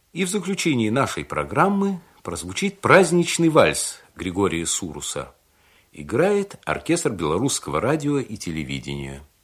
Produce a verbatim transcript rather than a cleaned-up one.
И в заключении нашей программы прозвучит праздничный вальс Григория Суруса. Играет оркестр Белорусского радио и телевидения.